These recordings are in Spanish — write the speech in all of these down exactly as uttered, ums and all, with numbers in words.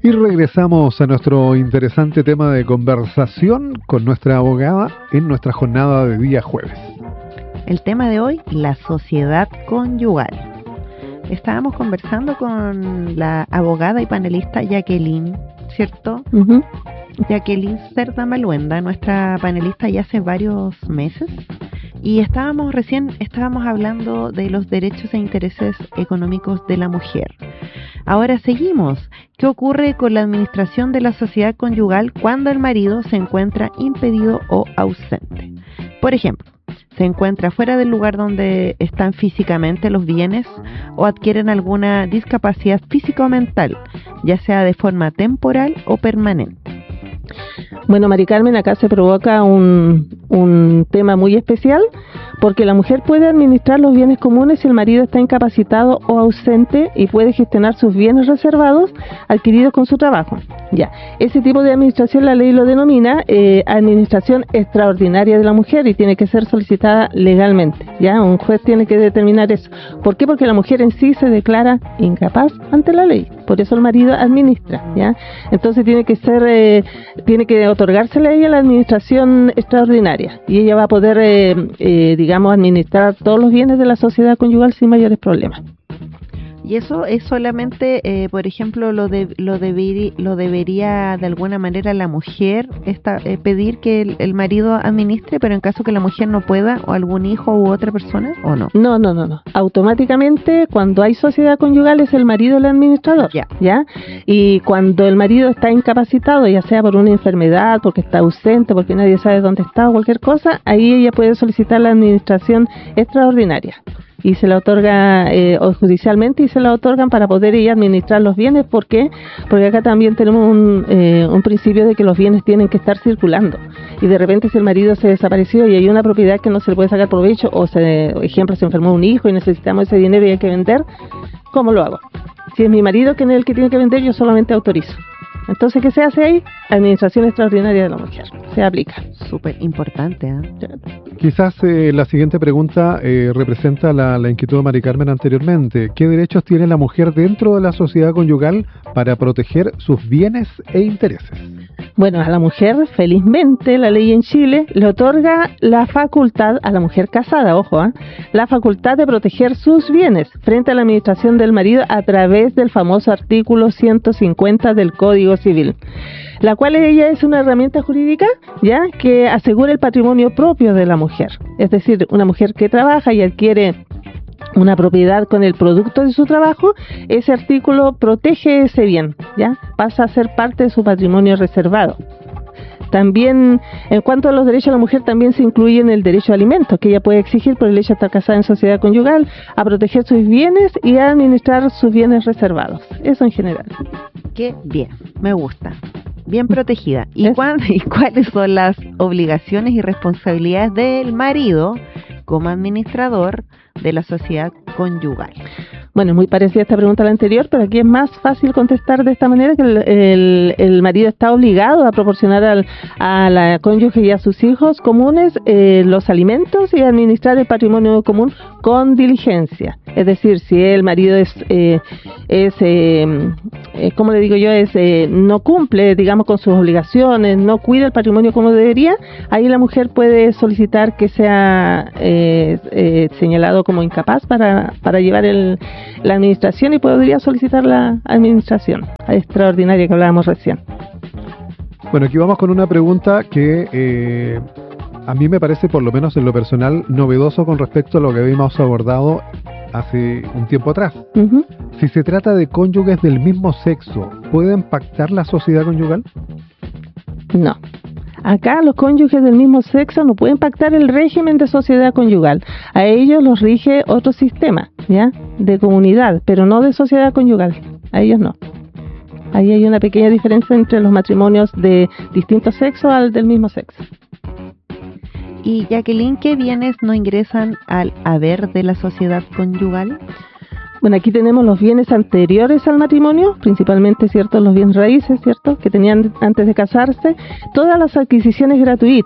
Y regresamos a nuestro interesante tema de conversación con nuestra abogada en nuestra jornada de día jueves. El tema de hoy, la sociedad conyugal. Estábamos conversando con la abogada y panelista Jacqueline, ¿cierto? Uh-huh. Jacqueline Cerda Maluenda, nuestra panelista ya hace varios meses. Y estábamos recién estábamos hablando de los derechos e intereses económicos de la mujer. Ahora seguimos. ¿Qué ocurre con la administración de la sociedad conyugal cuando el marido se encuentra impedido o ausente? Por ejemplo, se encuentra fuera del lugar donde están físicamente los bienes o adquieren alguna discapacidad física o mental, ya sea de forma temporal o permanente. Bueno, Mari Carmen, acá se provoca un, un tema muy especial porque la mujer puede administrar los bienes comunes si el marido está incapacitado o ausente y puede gestionar sus bienes reservados adquiridos con su trabajo. Ya, ese tipo de administración la ley lo denomina eh, administración extraordinaria de la mujer y tiene que ser solicitada legalmente. Ya, un juez tiene que determinar eso. ¿Por qué? Porque la mujer en sí se declara incapaz ante la ley. Por eso el marido administra, ¿ya? Entonces tiene que ser, eh, tiene que otorgársele a ella la administración extraordinaria y ella va a poder, eh, eh, digamos, administrar todos los bienes de la sociedad conyugal sin mayores problemas. Y eso es solamente, eh, por ejemplo, lo de, lo, deberí, lo debería de alguna manera la mujer esta, eh, pedir que el, el marido administre, pero en caso que la mujer no pueda, o algún hijo u otra persona, ¿o no? No, no, no, no. Automáticamente, cuando hay sociedad conyugal, es el marido el administrador, ya. ¿ya? Y cuando el marido está incapacitado, ya sea por una enfermedad, porque está ausente, porque nadie sabe dónde está o cualquier cosa, ahí ella puede solicitar la administración extraordinaria. Y se la otorga eh, o judicialmente y se la otorgan para poder ella administrar los bienes. ¿Por qué? Porque acá también tenemos un, eh, un principio de que los bienes tienen que estar circulando. Y de repente si el marido se desapareció y hay una propiedad que no se le puede sacar provecho, o se, por ejemplo, se enfermó un hijo y necesitamos ese dinero y hay que vender, ¿cómo lo hago? Si es mi marido que es el que tiene que vender, yo solamente autorizo. Entonces, ¿qué se hace ahí? Administración extraordinaria de la mujer. Se aplica. Súper importante, ¿eh? Quizás eh, la siguiente pregunta eh, representa la, la inquietud de Mari Carmen anteriormente. ¿Qué derechos tiene la mujer dentro de la sociedad conyugal para proteger sus bienes e intereses? Bueno, a la mujer, felizmente, la ley en Chile le otorga la facultad, a la mujer casada, ojo, ¿eh? la facultad de proteger sus bienes frente a la administración del marido a través del famoso artículo ciento cincuenta del Código Civil, la cual ella es una herramienta jurídica ya que asegura el patrimonio propio de la mujer. Es decir, una mujer que trabaja y adquiere una propiedad con el producto de su trabajo, ese artículo protege ese bien, ya pasa a ser parte de su patrimonio reservado. También, en cuanto a los derechos de la mujer, también se incluyen el derecho a alimentos, que ella puede exigir por el hecho de estar casada en sociedad conyugal, a proteger sus bienes y a administrar sus bienes reservados. Eso en general. Qué bien, me gusta. Bien protegida. ¿Y, cuán, ¿Y cuáles son las obligaciones y responsabilidades del marido como administrador de la sociedad conyugal? Bueno, es muy parecida a esta pregunta a la anterior, pero aquí es más fácil contestar de esta manera, que el, el, el marido está obligado a proporcionar al, a la cónyuge y a sus hijos comunes eh, los alimentos y administrar el patrimonio común con diligencia. Es decir, si el marido es, eh, es eh, eh, ¿cómo le digo yo? Es eh, no cumple, digamos, con sus obligaciones, no cuida el patrimonio como debería, ahí la mujer puede solicitar que sea eh, eh, señalado como incapaz para, para llevar el la administración y podría solicitar la administración extraordinaria que hablábamos recién. Bueno, aquí vamos con una pregunta que eh, a mí me parece, por lo menos en lo personal, novedoso con respecto a lo que habíamos abordado hace un tiempo atrás. Uh-huh. Si se trata de cónyuges del mismo sexo, ¿pueden pactar la sociedad conyugal? No. Acá los cónyuges del mismo sexo no pueden pactar el régimen de sociedad conyugal. A ellos los rige otro sistema, ¿ya? De comunidad, pero no de sociedad conyugal. A ellos no. Ahí hay una pequeña diferencia entre los matrimonios de distintos sexos al del mismo sexo. Y Jacqueline, ¿qué bienes no ingresan al haber de la sociedad conyugal? Bueno, aquí tenemos los bienes anteriores al matrimonio, principalmente, ¿cierto?, los bienes raíces, ¿cierto?, que tenían antes de casarse, todas las adquisiciones gratuitas,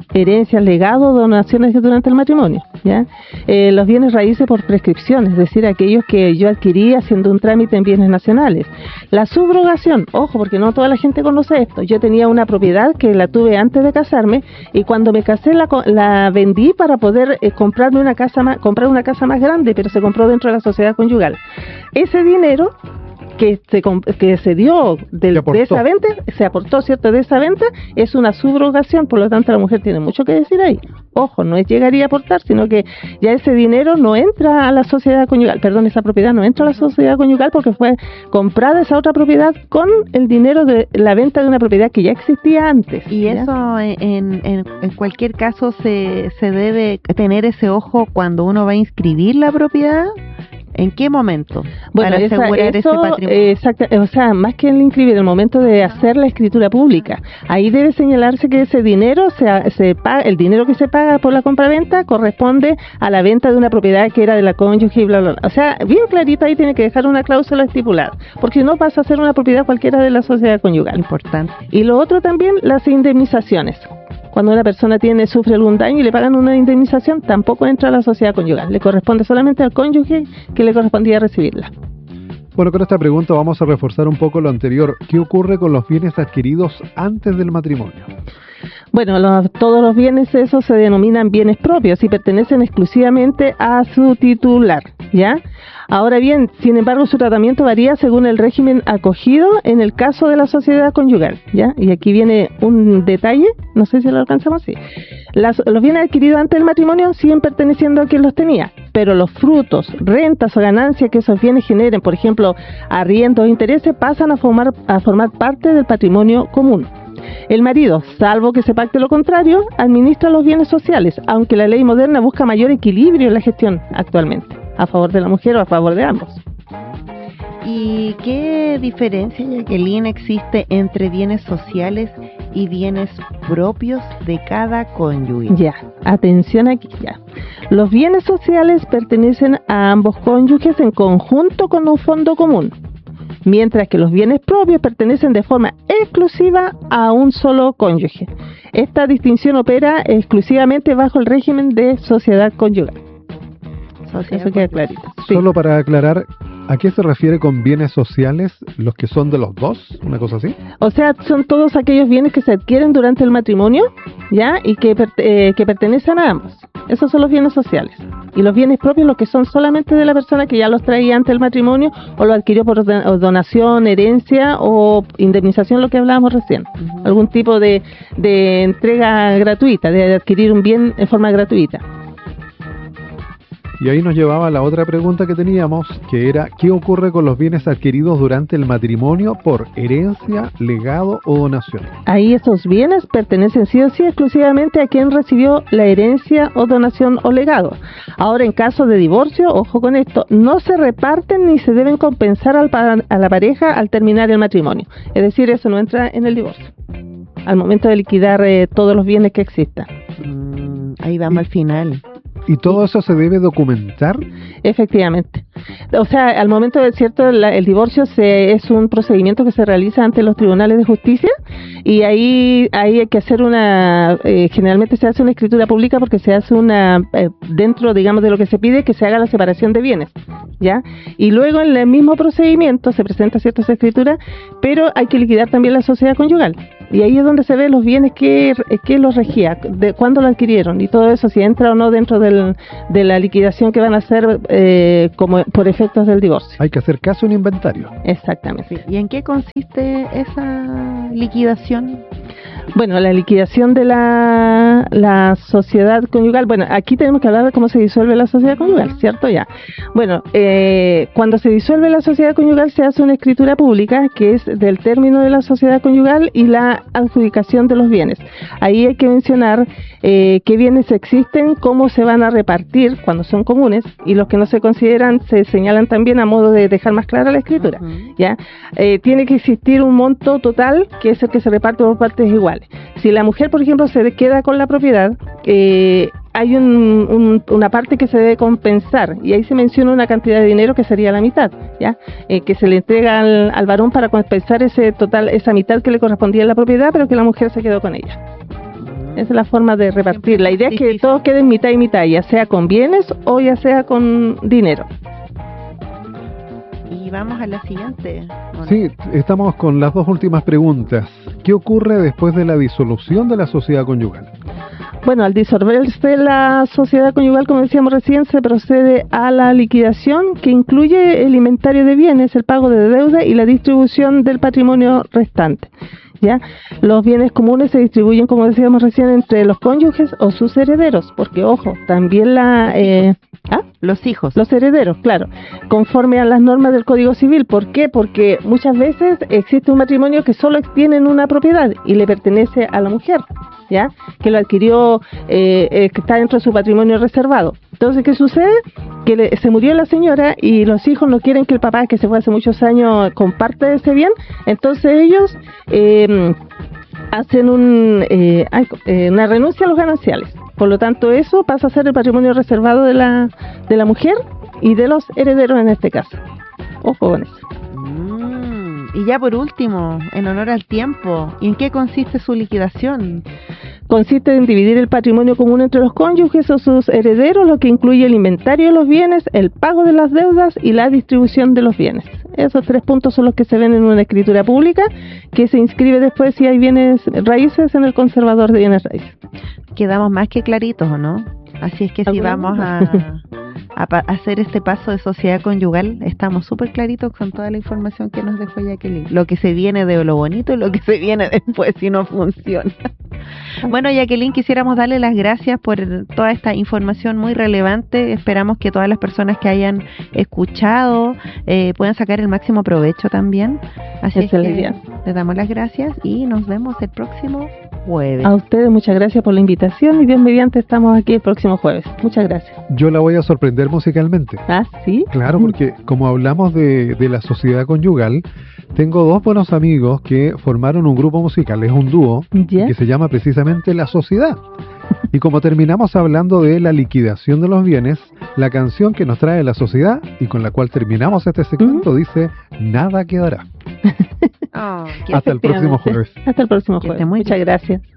herencias, legados, donaciones durante el matrimonio, ¿ya? Eh, los bienes raíces por prescripción, es decir, aquellos que yo adquirí haciendo un trámite en bienes nacionales. La subrogación, ojo, porque no toda la gente conoce esto. Yo tenía una propiedad que la tuve antes de casarme y cuando me casé la, la vendí para poder eh, comprarme una casa más, comprar una casa más grande, pero se compró dentro de la sociedad conyugal. Ese dinero que se, que se dio del, de esa venta, se aportó, ¿cierto?, de esa venta, es una subrogación, por lo tanto la mujer tiene mucho que decir ahí. Ojo, no es llegar y aportar, sino que ya ese dinero no entra a la sociedad conyugal, perdón, esa propiedad no entra a la sociedad conyugal porque fue comprada esa otra propiedad con el dinero de la venta de una propiedad que ya existía antes. Y ¿ya? Eso en, en, en cualquier caso se, se debe tener ese ojo cuando uno va a inscribir la propiedad. ¿En qué momento? Bueno, para asegurar esa, eso, ese patrimonio. Exacto, o sea, más que el inscribir, el momento de hacer la escritura pública, ahí debe señalarse que ese dinero, se, se paga, el dinero que se paga por la compraventa corresponde a la venta de una propiedad que era de la cónyuge y bla, bla, bla. O sea, bien clarito ahí tiene que dejar una cláusula estipulada, porque no pasa a ser una propiedad cualquiera de la sociedad conyugal. Importante. Y lo otro también, las indemnizaciones. Cuando una persona tiene sufre algún daño y le pagan una indemnización, tampoco entra a la sociedad conyugal. Le corresponde solamente al cónyuge que le correspondía recibirla. Bueno, con esta pregunta vamos a reforzar un poco lo anterior. ¿Qué ocurre con los bienes adquiridos antes del matrimonio? Bueno, los, todos los bienes esos se denominan bienes propios y pertenecen exclusivamente a su titular, ¿ya? Ahora bien, sin embargo, su tratamiento varía según el régimen acogido en el caso de la sociedad conyugal, ¿ya? Y aquí viene un detalle, no sé si lo alcanzamos así. Las, los bienes adquiridos antes del matrimonio siguen perteneciendo a quien los tenía, pero los frutos, rentas o ganancias que esos bienes generen, por ejemplo, arriendos o intereses, pasan a formar, a formar parte del patrimonio común. El marido, salvo que se pacte lo contrario, administra los bienes sociales, aunque la ley moderna busca mayor equilibrio en la gestión actualmente, a favor de la mujer o a favor de ambos. ¿Y qué diferencia, Jacqueline, existe entre bienes sociales y bienes propios de cada cónyuge? Ya, atención aquí ya. Los bienes sociales pertenecen a ambos cónyuges en conjunto con un fondo común, mientras que los bienes propios pertenecen de forma exclusiva a un solo cónyuge. Esta distinción opera exclusivamente bajo el régimen de sociedad conyugal. Sociedad Eso queda clarito. Sí. Solo para aclarar, ¿a qué se refiere con bienes sociales? ¿Los que son de los dos? ¿Una cosa así? O sea, son todos aquellos bienes que se adquieren durante el matrimonio, ¿ya? Y que, eh, que pertenecen a ambos. Esos son los bienes sociales. Y los bienes propios, los que son solamente de la persona que ya los traía antes del matrimonio o lo adquirió por donación, herencia o indemnización, lo que hablábamos recién. Uh-huh. Algún tipo de, de entrega gratuita, de adquirir un bien en forma gratuita. Y ahí nos llevaba a la otra pregunta que teníamos, que era ¿qué ocurre con los bienes adquiridos durante el matrimonio por herencia, legado o donación? Ahí esos bienes pertenecen sí o sí exclusivamente a quien recibió la herencia o donación o legado. Ahora, en caso de divorcio, ojo con esto, no se reparten ni se deben compensar al pa- a la pareja al terminar el matrimonio. Es decir, eso no entra en el divorcio, al momento de liquidar eh, todos los bienes que existan. Mm, ahí vamos al final. ¿Y todo eso se debe documentar? Efectivamente. O sea, al momento de cierto, la, el divorcio se, es un procedimiento que se realiza ante los tribunales de justicia y ahí, ahí hay que hacer una, eh, generalmente se hace una escritura pública porque se hace una, eh, dentro, digamos, de lo que se pide, que se haga la separación de bienes, ¿ya? Y luego en el mismo procedimiento se presenta cierta escritura, pero hay que liquidar también la sociedad conyugal. Y ahí es donde se ven los bienes que, que los regía, de cuándo lo adquirieron y todo eso, si entra o no dentro del, de la liquidación que van a hacer eh, como por efectos del divorcio. Hay que hacer caso en inventario. Exactamente. ¿Y en qué consiste esa liquidación? Bueno, la liquidación de la, la sociedad conyugal, bueno, aquí tenemos que hablar de cómo se disuelve la sociedad conyugal, ¿cierto? Ya. Bueno, eh, cuando se disuelve la sociedad conyugal se hace una escritura pública que es del término de la sociedad conyugal y la adjudicación de los bienes. Ahí hay que mencionar eh, qué bienes existen, cómo se van a repartir cuando son comunes y los que no se consideran se señalan también a modo de dejar más clara la escritura, uh-huh. ¿Ya? Eh, tiene que existir un monto total que es el que se reparte por partes iguales. Si la mujer, por ejemplo, se queda con la propiedad, eh, hay un, un, una parte que se debe compensar y ahí se menciona una cantidad de dinero que sería la mitad, ¿ya? Eh, que se le entrega al, al varón para compensar ese total, esa mitad que le correspondía a la propiedad, pero que la mujer se quedó con ella. Esa es la forma de repartir. La idea es que todos queden mitad y mitad, ya sea con bienes o ya sea con dinero. Y vamos a la siguiente. ¿O no? Sí, estamos con las dos últimas preguntas. ¿Qué ocurre después de la disolución de la sociedad conyugal? Bueno, al disolverse la sociedad conyugal, como decíamos recién, se procede a la liquidación, que incluye el inventario de bienes, el pago de deuda y la distribución del patrimonio restante. ¿Ya? Los bienes comunes se distribuyen, como decíamos recién, entre los cónyuges o sus herederos, porque, ojo, también la... Eh, ¿ah? Los hijos. Los herederos, claro, conforme a las normas del Código Civil. ¿Por qué? Porque muchas veces existe un matrimonio que solo tienen una propiedad y le pertenece a la mujer, ¿ya? Que lo adquirió, eh, eh, que está dentro de su patrimonio reservado. Entonces, ¿qué sucede? Que le, se murió la señora y los hijos no quieren que el papá, que se fue hace muchos años, comparte ese bien. Entonces ellos eh, hacen un, eh, eh, una renuncia a los gananciales. Por lo tanto, eso pasa a ser el patrimonio reservado de la, de la mujer y de los herederos en este caso. Ojo con eso. Mm, y ya por último, en honor al tiempo, ¿y en qué consiste su liquidación? Consiste en dividir el patrimonio común entre los cónyuges o sus herederos, lo que incluye el inventario de los bienes, el pago de las deudas y la distribución de los bienes. Esos tres puntos son los que se ven en una escritura pública, que se inscribe después si hay bienes raíces en el conservador de bienes raíces. Quedamos más que claritos, ¿o no? Así es que si vamos a, a, a hacer este paso de sociedad conyugal, estamos súper claritos con toda la información que nos dejó Jacqueline. Lo que se viene de lo bonito y lo que se viene después si no funciona. Bueno, Jacqueline, quisiéramos darle las gracias por toda esta información muy relevante. Esperamos que todas las personas que hayan escuchado eh, puedan sacar el máximo provecho también. Así es que les damos las gracias y nos vemos el próximo jueves. A ustedes muchas gracias por la invitación y Dios mediante estamos aquí el próximo jueves. Muchas gracias. Yo la voy a sorprender musicalmente. ¿Ah, sí? Claro, porque como hablamos de, de la sociedad conyugal, tengo dos buenos amigos que formaron un grupo musical, es un dúo, ¿Ya? que se llama precisamente La Sociedad. Y como terminamos hablando de la liquidación de los bienes, la canción que nos trae La Sociedad y con la cual terminamos este segmento ¿Mm? dice, nada quedará. Oh, Hasta el próximo jueves. Hasta el próximo jueves. Muchas gracias.